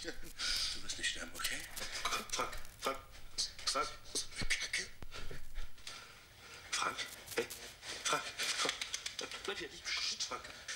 Du wirst nicht sterben, okay? Frank. Kacke. Frank, hey, Frank, komm. Bleib hier, Frank.